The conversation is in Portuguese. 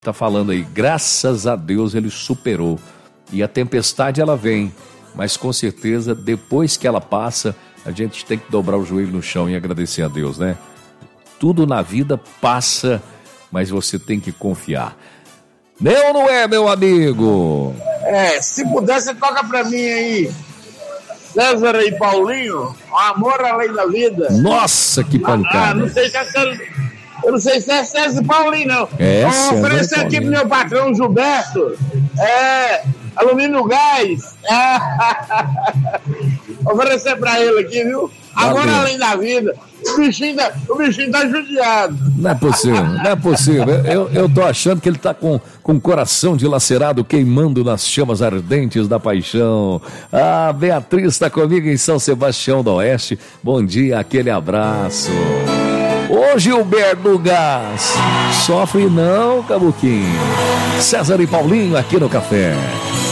Tá falando aí, graças a Deus ele superou. E a tempestade ela vem, mas com certeza depois que ela passa, a gente tem que dobrar o joelho no chão e agradecer a Deus, né? Tudo na vida passa, mas você tem que confiar. Não é, meu amigo? Se pudesse, toca pra mim aí. César e Paulinho, Amor Além da Vida. Nossa, que pancada. Não sei se é César... Eu não sei se é César e Paulinho, não. Vou oferecer aqui pro meu patrão Gilberto. Alumínio gás. Oferecer pra ele aqui, viu? Agora além da vida. O bichinho tá judiado. Não é possível. Eu tô achando que ele tá com o coração dilacerado, queimando nas chamas ardentes da paixão. A Beatriz tá comigo em São Sebastião do Oeste. Bom dia, aquele abraço. Ô Gilberto do Gás, sofre não, Cabuquinho. César e Paulinho aqui no Café.